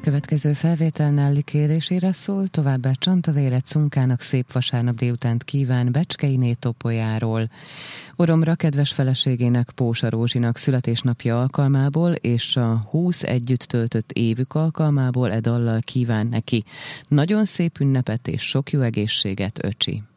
Következő felvétel Nelly kérésére szól, továbbá Csantavére Cunkának szép vasárnap délutánt kíván Becskeiné Topolyáról. Oromra kedves feleségének, Pósa Rózsinak születésnapja alkalmából és a 20 együtt töltött évük alkalmából dallal kíván neki. Nagyon szép ünnepet és sok jó egészséget, öcsi.